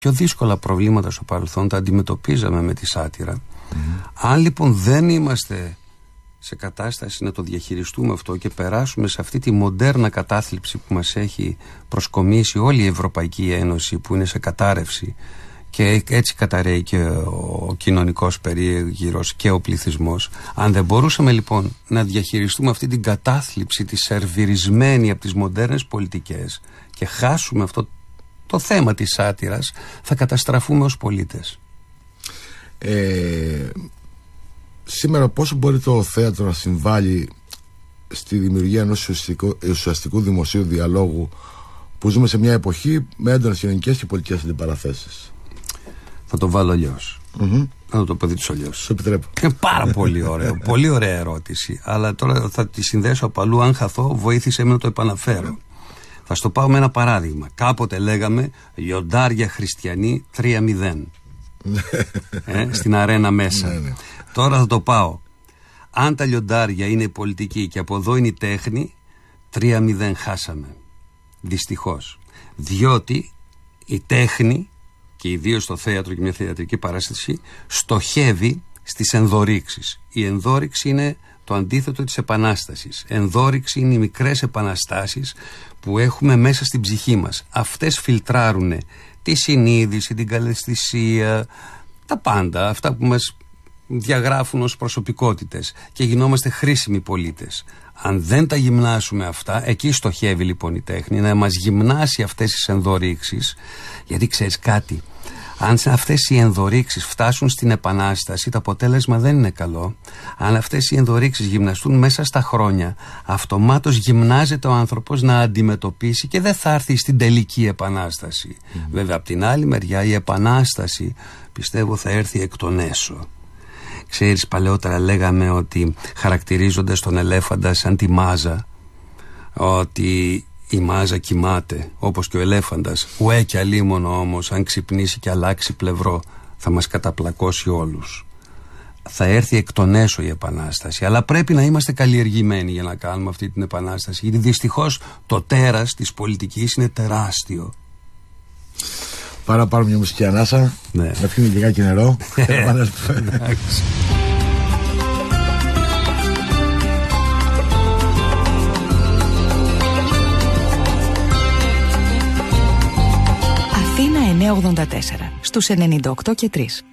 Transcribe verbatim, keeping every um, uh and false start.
πιο δύσκολα προβλήματα στο παρελθόν τα αντιμετωπίζαμε με τη σάτυρα. Mm-hmm. Αν λοιπόν δεν είμαστε σε κατάσταση να το διαχειριστούμε αυτό και περάσουμε σε αυτή τη μοντέρνα κατάθλιψη που μας έχει προσκομίσει όλη η Ευρωπαϊκή Ένωση, που είναι σε κατάρρευση, και έτσι καταραίει και ο κοινωνικός περίγυρος και ο πληθυσμός, αν δεν μπορούσαμε λοιπόν να διαχειριστούμε αυτή την κατάθλιψη, τη σερβιρισμένη από τις μοντέρνες πολιτικές, και χάσουμε αυτό το θέμα της σάτυρας, θα καταστραφούμε ως πολίτες. Ε, σήμερα πόσο μπορεί το θέατρο να συμβάλλει στη δημιουργία ενός ουσιαστικού, ουσιαστικού δημοσίου διαλόγου, που ζούμε σε μια εποχή με έντονες κοινωνικές και πολιτικές αντιπαραθέσεις? Θα το βάλω αλλιώς. Mm-hmm. Να το πω δίτσω αλλιώς. Σου επιτρέπω. Είναι πάρα πολύ ωραίο. Πολύ ωραία ερώτηση. Αλλά τώρα θα τη συνδέσω από αλλού. Αν χαθώ, βοήθησε με να το επαναφέρω. Θα στο πάω με ένα παράδειγμα. Κάποτε λέγαμε λιοντάρια χριστιανοί τρία μηδέν. ε, στην αρένα μέσα. Ναι, ναι. Τώρα θα το πάω. Αν τα λιοντάρια είναι η πολιτική και από εδώ είναι η τέχνη, τρία μηδέν χάσαμε. Δυστυχώς. Διότι η τέχνη, και ιδίως στο θέατρο και μια θεατρική παράσταση, στοχεύει στις ενδορύξεις. Η ενδόρυξη είναι το αντίθετο της επανάστασης. Ενδόρυξη είναι οι μικρές επαναστάσεις που έχουμε μέσα στην ψυχή μας. Αυτές φιλτράρουν τη συνείδηση, την καλαισθησία, τα πάντα, αυτά που μας διαγράφουν ως προσωπικότητες, και γινόμαστε χρήσιμοι πολίτες. Αν δεν τα γυμνάσουμε αυτά, εκεί στοχεύει λοιπόν η τέχνη, να μας γυμνάσει αυτές τις ενδορύξεις, γιατί ξέρεις κάτι, αν αυτές οι ενδορύξεις φτάσουν στην επανάσταση, το αποτέλεσμα δεν είναι καλό. Αν αυτές οι ενδορύξεις γυμναστούν μέσα στα χρόνια, αυτομάτως γυμνάζεται ο άνθρωπος να αντιμετωπίσει και δεν θα έρθει στην τελική επανάσταση. Mm. Βέβαια, από την άλλη μεριά, η επανάσταση πιστεύω θα έρθει εκ των έσω. Ξέρεις, παλαιότερα λέγαμε ότι χαρακτηρίζοντας τον ελέφαντα σαν τη μάζα, ότι η μάζα κοιμάται όπως και ο ελέφαντας. Ουέ κι αλίμονο όμως, αν ξυπνήσει και αλλάξει πλευρό, θα μας καταπλακώσει όλους. Θα έρθει εκ των έσω η επανάσταση, αλλά πρέπει να είμαστε καλλιεργημένοι για να κάνουμε αυτή την επανάσταση, γιατί δυστυχώς το τέρας της πολιτικής είναι τεράστιο. Πάρα πάρουμε μια μουσική ανάσα, ναι. Να πιούμε λιγάκι νερό. Αθήνα εννιακόσια ογδόντα τέσσερα στους ενενήντα οκτώ και τρία.